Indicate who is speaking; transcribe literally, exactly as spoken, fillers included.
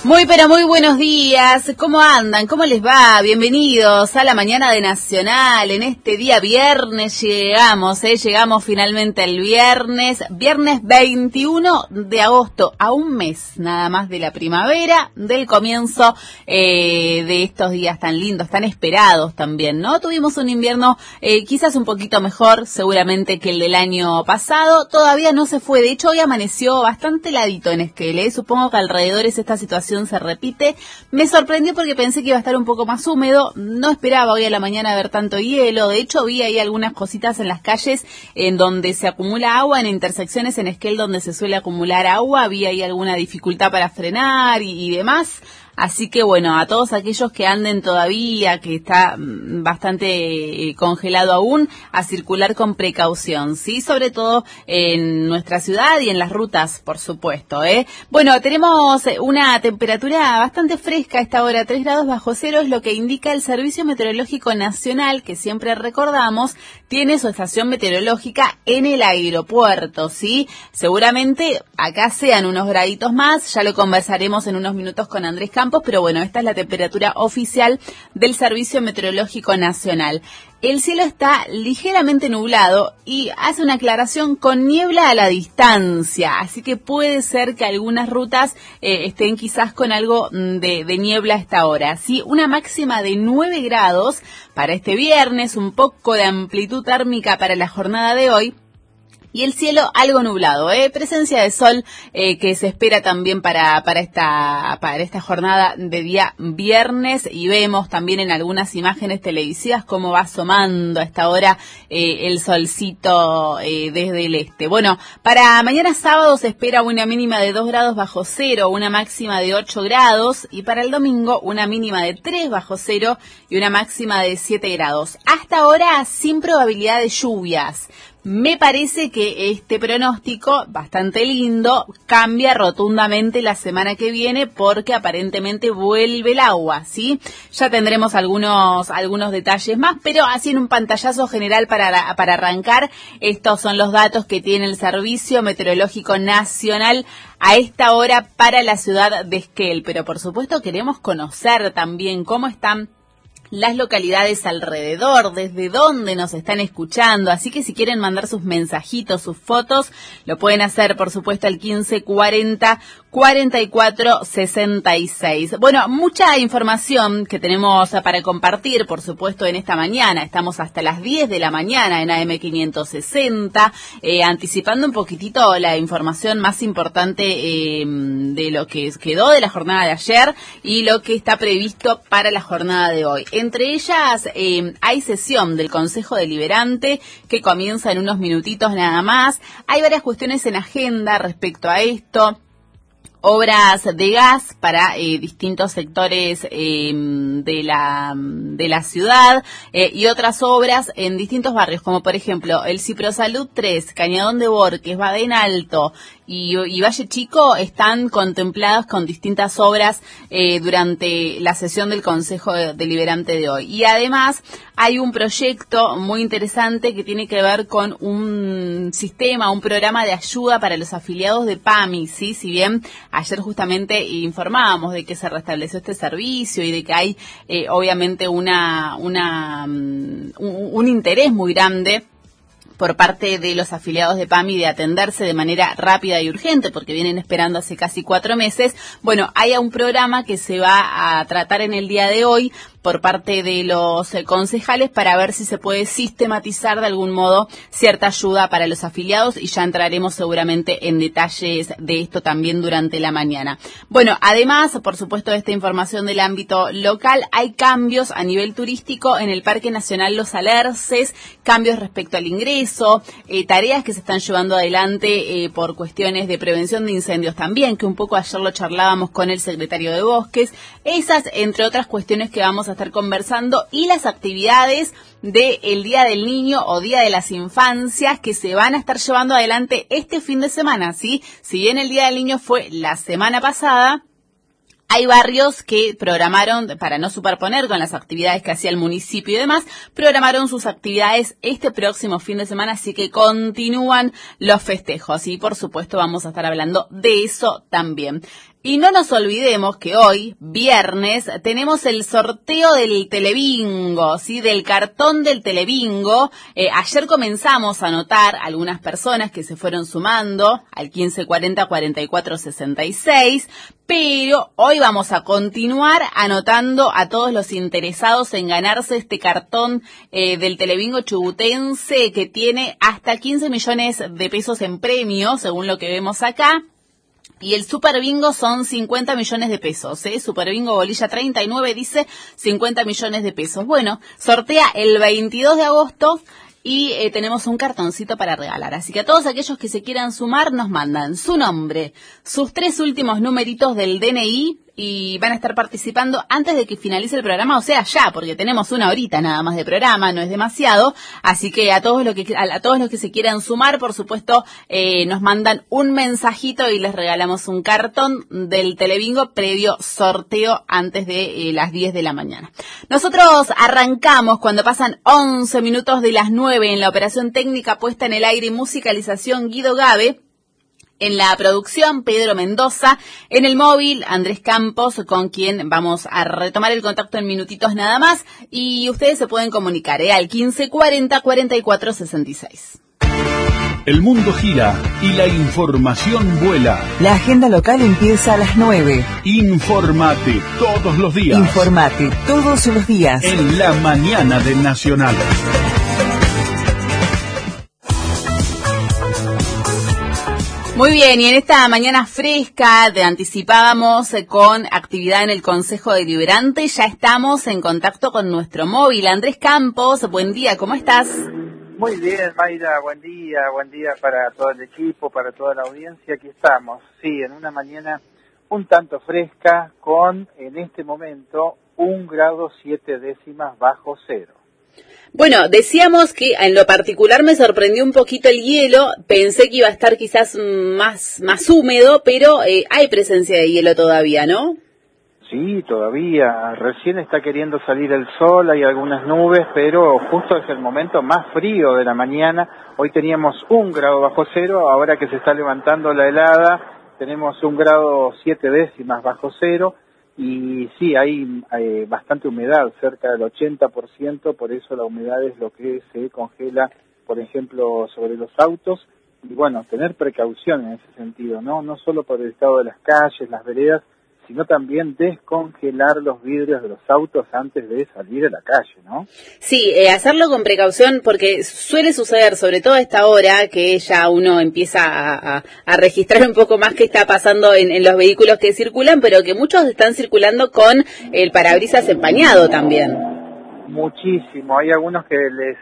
Speaker 1: Muy pero muy buenos días, ¿cómo andan? ¿Cómo les va? Bienvenidos a la mañana de Nacional. En este día viernes llegamos, ¿eh? Llegamos finalmente el viernes, viernes veintiuno de agosto, a un mes nada más de la primavera, del comienzo eh, de estos días tan lindos, tan esperados también, ¿no? Tuvimos un invierno eh, quizás un poquito mejor, seguramente que el del año pasado, todavía no se fue, de hecho hoy amaneció bastante heladito en Esquel, ¿eh? Supongo que alrededor es esta situación se repite. Me sorprendió porque pensé que iba a estar un poco más húmedo, no esperaba hoy a la mañana ver tanto hielo, de hecho vi ahí algunas cositas en las calles en donde se acumula agua, en intersecciones en Esquel donde se suele acumular agua, vi ahí alguna dificultad para frenar y, y demás. Así que bueno, a todos aquellos que anden todavía, que está bastante eh, congelado aún, a circular con precaución, ¿sí? Sobre todo en nuestra ciudad y en las rutas, por supuesto, ¿eh? Bueno, tenemos una temperatura bastante fresca a esta hora, tres grados bajo cero, es lo que indica el Servicio Meteorológico Nacional, que siempre recordamos, tiene su estación meteorológica en el aeropuerto, ¿sí? Seguramente acá sean unos graditos más, ya lo conversaremos en unos minutos con Andrés Campos, pero bueno, esta es la temperatura oficial del Servicio Meteorológico Nacional. El cielo está ligeramente nublado y hace una aclaración con niebla a la distancia, así que puede ser que algunas rutas eh, estén quizás con algo de, de niebla a esta hora. ¿Sí? Una máxima de nueve grados para este viernes, un poco de amplitud térmica para la jornada de hoy. Y el cielo algo nublado, ¿eh? Presencia de sol eh, que se espera también para para esta para esta jornada de día viernes, y vemos también en algunas imágenes televisivas cómo va asomando a esta hora eh, el solcito eh, desde el este. Bueno, para mañana sábado se espera una mínima de dos grados bajo cero, una máxima de ocho grados, y para el domingo una mínima de tres bajo cero y una máxima de siete grados. Hasta ahora sin probabilidad de lluvias. Me parece que este pronóstico, bastante lindo, cambia rotundamente la semana que viene porque aparentemente vuelve el agua, ¿sí? Ya tendremos algunos algunos detalles más, pero así en un pantallazo general para, para arrancar, estos son los datos que tiene el Servicio Meteorológico Nacional a esta hora para la ciudad de Esquel. Pero por supuesto queremos conocer también cómo están las localidades alrededor, desde dónde nos están escuchando, así que si quieren mandar sus mensajitos, sus fotos, lo pueden hacer por supuesto al quince cuarenta cuarenta y cuatro sesenta y seis. Bueno, mucha información que tenemos para compartir, por supuesto, en esta mañana. Estamos hasta las diez de la mañana en A M quinientos sesenta, eh, anticipando un poquitito la información más importante eh, de lo que quedó de la jornada de ayer y lo que está previsto para la jornada de hoy. Entre ellas eh, hay sesión del Consejo Deliberante que comienza en unos minutitos nada más. Hay varias cuestiones en agenda respecto a esto. Obras de gas para eh, distintos sectores eh, de la de la ciudad eh, y otras obras en distintos barrios, como por ejemplo el Ciprosalud tres, Cañadón de Borques, Baden Alto y, y Valle Chico están contemplados con distintas obras eh, durante la sesión del Consejo Deliberante de hoy. Y además hay un proyecto muy interesante que tiene que ver con un sistema, un programa de ayuda para los afiliados de PAMI, ¿sí? Si bien ayer justamente informábamos de que se restableció este servicio y de que hay eh, obviamente una, una um, un, un interés muy grande por parte de los afiliados de PAMI de atenderse de manera rápida y urgente, porque vienen esperando hace casi cuatro meses. Bueno, hay un programa que se va a tratar en el día de hoy por parte de los eh, concejales para ver si se puede sistematizar de algún modo cierta ayuda para los afiliados, y ya entraremos seguramente en detalles de esto también durante la mañana. Bueno, además, por supuesto, de esta información del ámbito local, hay cambios a nivel turístico en el Parque Nacional Los Alerces, cambios respecto al ingreso, eh, tareas que se están llevando adelante eh, por cuestiones de prevención de incendios también, que un poco ayer lo charlábamos con el secretario de Bosques, esas entre otras cuestiones que vamos a estar conversando, y las actividades del Día del Niño o Día de las Infancias que se van a estar llevando adelante este fin de semana, ¿sí? Si bien el Día del Niño fue la semana pasada, hay barrios que programaron, para no superponer con las actividades que hacía el municipio y demás, programaron sus actividades este próximo fin de semana, así que continúan los festejos y por supuesto vamos a estar hablando de eso también. Y no nos olvidemos que hoy, viernes, tenemos el sorteo del Telebingo, ¿sí? Del cartón del Telebingo. Eh, ayer comenzamos a anotar algunas personas que se fueron sumando al quince cuarenta cuarenta y cuatro sesenta y seis, pero hoy vamos a continuar anotando a todos los interesados en ganarse este cartón eh, del Telebingo chubutense que tiene hasta quince millones de pesos en premios, según lo que vemos acá. Y el Super Bingo son cincuenta millones de pesos, ¿eh? Super Bingo Bolilla treinta y nueve dice cincuenta millones de pesos. Bueno, sortea el veintidós de agosto y eh, tenemos un cartoncito para regalar. Así que a todos aquellos que se quieran sumar nos mandan su nombre, sus tres últimos numeritos del D N I y van a estar participando antes de que finalice el programa, o sea, ya, porque tenemos una horita nada más de programa, no es demasiado, así que a todos los que a, a todos los que se quieran sumar, por supuesto, eh, nos mandan un mensajito y les regalamos un cartón del Telebingo previo sorteo antes de eh, las diez de la mañana. Nosotros arrancamos cuando pasan once minutos de las nueve en la operación técnica puesta en el aire y musicalización Guido Gabe. En la producción, Pedro Mendoza. En el móvil, Andrés Campos, con quien vamos a retomar el contacto en minutitos nada más. Y ustedes se pueden comunicar ¿eh? al quince cuarenta cuarenta y cuatro sesenta y seis.
Speaker 2: El mundo gira y la información vuela.
Speaker 3: La agenda local empieza a las nueve.
Speaker 2: Informate todos los días.
Speaker 3: Informate todos los días.
Speaker 2: En la mañana del Nacional.
Speaker 1: Muy bien, y en esta mañana fresca te anticipábamos con actividad en el Consejo Deliberante. Ya estamos en contacto con nuestro móvil. Andrés Campos, buen día, ¿cómo estás?
Speaker 4: Muy bien, Mayra, buen día, buen día para todo el equipo, para toda la audiencia. Aquí estamos, sí, en una mañana un tanto fresca con, en este momento, un grado siete décimas bajo cero.
Speaker 1: Bueno, decíamos que en lo particular me sorprendió un poquito el hielo, pensé que iba a estar quizás más más húmedo, pero eh, hay presencia de hielo todavía, ¿no?
Speaker 4: Sí, todavía, recién está queriendo salir el sol, hay algunas nubes, pero justo es el momento más frío de la mañana. Hoy teníamos un grado bajo cero, ahora que se está levantando la helada, tenemos un grado siete décimas bajo cero. Y sí, hay eh, bastante humedad, cerca del ochenta por ciento, por eso la humedad es lo que se congela, por ejemplo, sobre los autos. Y bueno, tener precaución en ese sentido, ¿no? No solo por el estado de las calles, las veredas, sino también descongelar los vidrios de los autos antes de salir a la calle, ¿no?
Speaker 1: Sí, eh, hacerlo con precaución porque suele suceder, sobre todo a esta hora, que ya uno empieza a, a, a registrar un poco más qué está pasando en, en los vehículos que circulan, pero que muchos están circulando con el parabrisas empañado también.
Speaker 4: Muchísimo, hay algunos que les